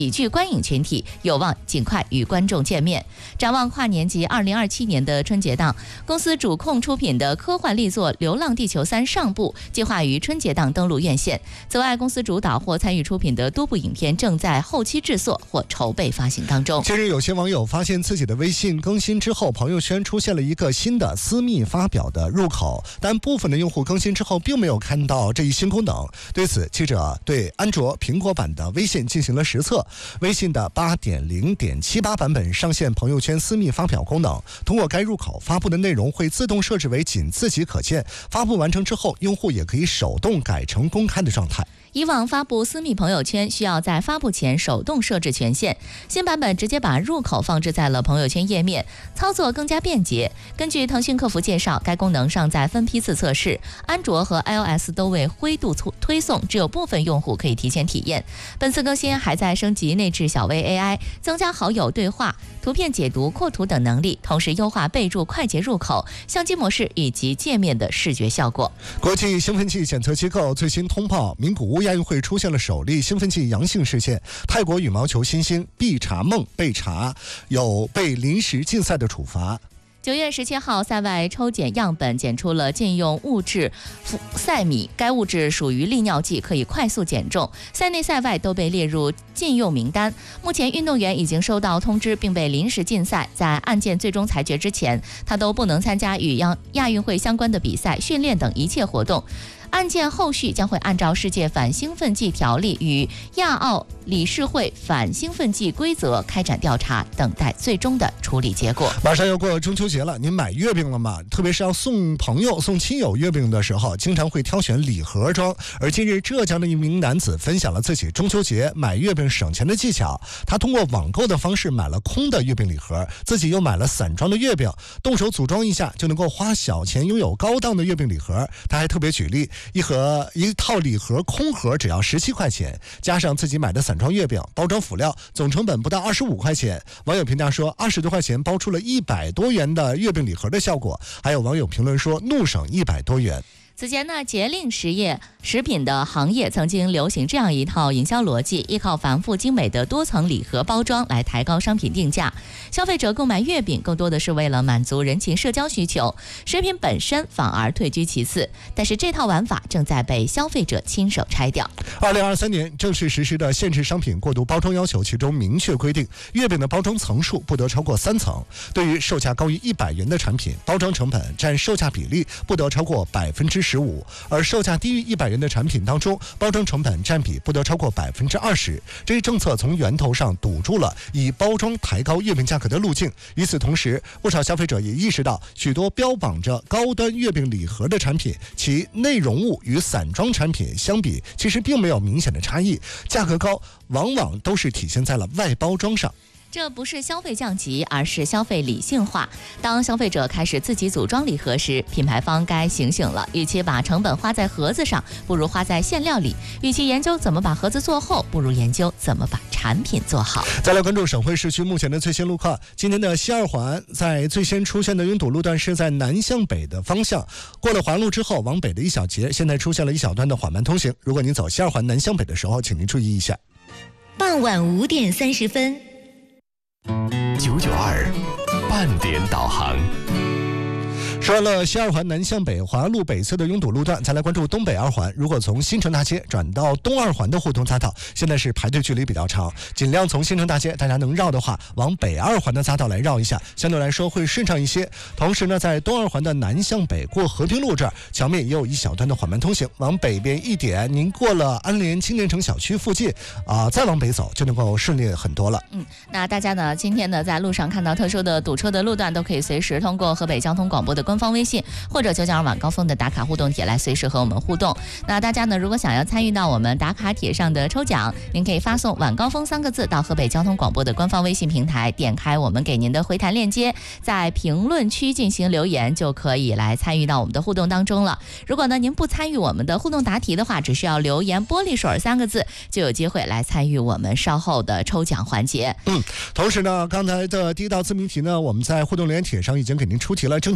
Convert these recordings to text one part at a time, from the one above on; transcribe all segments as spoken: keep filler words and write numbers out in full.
喜剧观影群体有望尽快与观众见面。展望跨年及二零二七年的春节档，公司主控出品的科幻力作《流浪地球三》上部，计划于春节档登陆院线。此外，公司主导或参与出品的多部影片正在后期制作或筹备发行当中。 近日，有些网友发现自己的微信更新之后，朋友圈出现了一个新的私密发表的入口，但部分的用户更新之后并没有看到这一新功能。对此，记者对安卓、苹果版的微信进行了实测。微信的 八点零点七八 版本上线朋友圈私密发表功能，通过该入口发布的内容会自动设置为仅自己可见，发布完成之后，用户也可以手动改成公开的状态。 以往发布私密朋友圈需要在发布前手动设置权限，新版本直接把入口放置在了朋友圈页面，操作更加便捷。根据腾讯客服介绍，该功能尚在分批次测试，安卓和 iOS 都未灰度推送，只有部分用户可以提前体验。本次更新还在升级内置小微 A I， 增加好友对话、图片解读、扩图等能力，同时优化备注快捷入口、相机模式以及界面的视觉效果。 国际兴奋剂检测机构最新通报，名古屋亚运会出现了首例兴奋剂阳性事件，泰国羽毛球新星毕查梦被查有被临时禁赛的处罚。 九月十七号，赛外抽检样本检出了禁用物质氟塞米，该物质属于利尿剂，可以快速减重。赛内赛外都被列入禁用名单。目前运动员已经收到通知，并被临时禁赛。在案件最终裁决之前，他都不能参加与亚亚运会相关的比赛、训练等一切活动。案件后续将会按照世界反兴奋剂条例与亚奥理事会反兴奋剂规则开展调查，等待最终的处理结果。 马上要过中秋节了，您买月饼了吗？特别是要送朋友、送亲友月饼的时候，经常会挑选礼盒装。而近日，浙江的一名男子分享了自己中秋节买月饼省钱的技巧。他通过网购的方式买了空的月饼礼盒，自己又买了散装的月饼，动手组装一下就能够花小钱拥有高档的月饼礼盒。他还特别举例，一盒一套礼盒空盒只要十七块钱，加上自己买的散装月饼、包装辅料，总成本不到二十五块钱。网友评价说，二十多块钱包出了一百多元的月饼礼盒的效果。还有网友评论说，怒省一百多元。 此前呢，节令实业食品的行业曾经流行这样一套营销逻辑，依靠繁复精美的多层礼盒包装来抬高商品定价。消费者购买月饼更多的是为了满足人情社交需求，食品本身反而退居其次。但是这套玩法正在被消费者亲手拆掉。 二零二三年正式实施的限制商品过度包装要求，其中明确规定，月饼的包装层数不得超过三层。对于售价高于一百元的产品，包装成本占售价比例不得超过百分之十五，而售价低于一百元的产品当中，包装成本占比不得超过百分之二十。这一政策从源头上堵住了以包装抬高月饼价格的路径。与此同时，不少消费者也意识到，许多标榜着高端月饼礼盒的产品，其内容物与散装产品相比，其实并没有明显的差异，价格高往往都是体现在了外包装上。 这不是消费降级，而是消费理性化。当消费者开始自己组装礼盒时，品牌方该醒醒了。与其把成本花在盒子上，不如花在馅料里；与其研究怎么把盒子做厚，不如研究怎么把产品做好。 再来关注省会市区目前的最新路况。今天的西二环在最先出现的拥堵路段是在南向北的方向，过了环路之后往北的一小节，现在出现了一小段的缓慢通行。如果您走西二环南向北的时候，请您注意一下。 傍晚五点三十分。 九九二半点导航。 说完了西二环南向北华路北侧的拥堵路段，再来关注东北二环。如果从新城大街转到东二环的互通匝道，现在是排队距离比较长，尽量从新城大街大家能绕的话，往北二环的匝道来绕一下，相对来说会顺畅一些。同时呢，在东二环的南向北过和平路这儿，桥面也有一小段的缓慢通行。往北边一点，您过了安联青年城小区附近啊、呃，再往北走就能够顺利很多了。 嗯，那大家呢，今天呢在路上看到特殊的堵车的路段，都可以随时通过河北交通广播的官方微信或者九九二晚高峰的打卡互动帖来随时和我们互动。那大家呢，如果想要参与到我们打卡帖上的抽奖，您可以发送晚高峰三个字到河北交通广播的官方微信平台，点开我们给您的回弹链接，在评论区进行留言，就可以来参与到我们的互动当中了。如果呢您不参与我们的互动答题的话，只需要留言玻璃水三个字，就有机会来参与我们稍后的抽奖环节。 嗯，同时呢，刚才的第一道自命题呢，我们在互动留言帖上已经给您出题了，正确答案是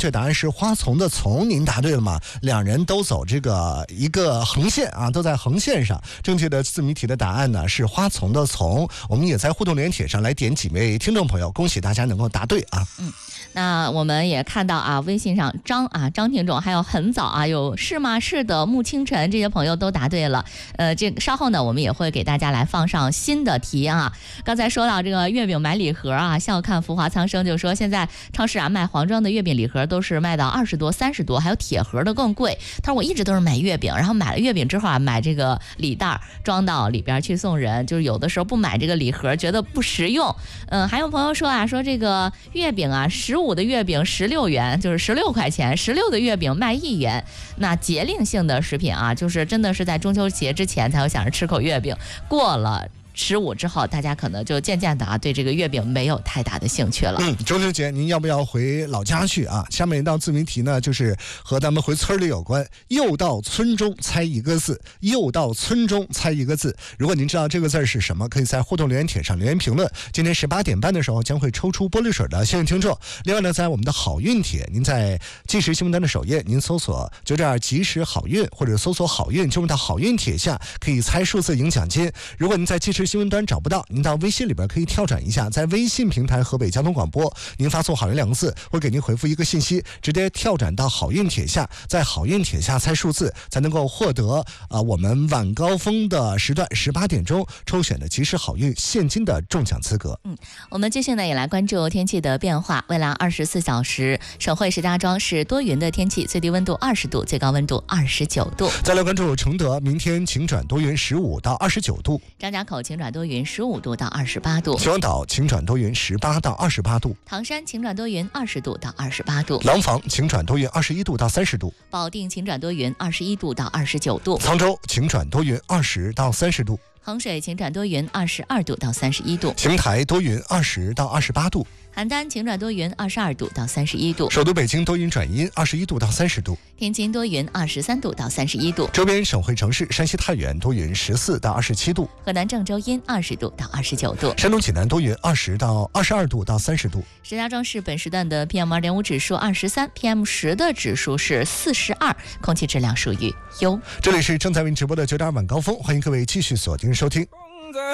是花丛的丛，您答对了吗？两人都走这个一个横线啊，都在横线上。正确的自谜题的答案呢是花丛的丛。我们也在互动留言帖上来点几位听众朋友，恭喜大家能够答对啊。 嗯，那我们也看到啊，微信上张啊张听众还有很早啊，有是吗？是的，穆清晨这些朋友都答对了。呃，这个稍后呢，我们也会给大家来放上新的题啊。刚才说到这个月饼买礼盒啊，笑看浮华苍生就说现在超市啊卖黄装的月饼礼盒都是卖到二十多、三十多，还有铁盒的更贵。他说我一直都是买月饼，然后买了月饼之后啊，买这个礼袋装到里边去送人，就是有的时候不买这个礼盒觉得不实用。嗯，还有朋友说啊，说这个月饼啊，十五的月饼十六元，就是十六块钱，十六的月饼卖一元。那节令性的食品啊，就是真的是在中秋节之前才会想着吃口月饼，过了十五之后，大家可能就渐渐的啊，对这个月饼没有太大的兴趣了。 嗯，中秋节您要不要回老家去啊？下面一道自谜题呢，就是和咱们回村里有关。又到村中猜一个字，又到村中猜一个字。如果您知道这个字是什么，可以在互动留言帖上留言评论。今天十八点半的时候将会抽出玻璃水的幸运听众。另外呢，在我们的好运帖，您在即时新闻端的首页，您搜索就这样即时好运，或者搜索好运，进入到好运帖下，可以猜数字赢奖金。如果您在即时新闻端找不到，您到微信里边可以跳转一下，在微信平台河北交通广播，您发送好运两个字，会给您回复一个信息，直接跳转到好运帖下，在好运帖下猜数字，才能够获得啊、呃、我们晚高峰的时段十八点钟抽选的即时好运现金的中奖资格。 嗯，我们继续呢也来关注天气的变化。未来二十四小时，省会石家庄是多云的天气，最低温度二十度，最高温度二十九度。 再来关注承德，明天晴转多云，十五到二十九度。 张家口晴转多云，十五度到二十八度。 秦皇岛晴转多云，十八到二十八度。 唐山晴转多云，二十度到二十八度。 廊坊晴转多云，二十一度到三十度。 保定晴转多云，二十一度到二十九度。 沧州晴转多云，二十到三十度。 衡水晴转多云，二十二度到三十一度。 邢台多云，二十到二十八度。 邯郸晴转多云，二十二度到三十一度。 首都北京多云转阴，二十一度到三十度。 天津多云，二十三度到三十一度。 周边省会城市山西太原多云，十四到二十七度。 河南郑州阴，二十度到二十九度。 山东济南多云，二十到二十二度到三十度。 石家庄市本时段的 P M 二点五 指数二十三 ，P M 十 的指数是四十二，空气质量属于优。 这里是正在为您直播的九点二晚高峰，欢迎各位继续锁定收听。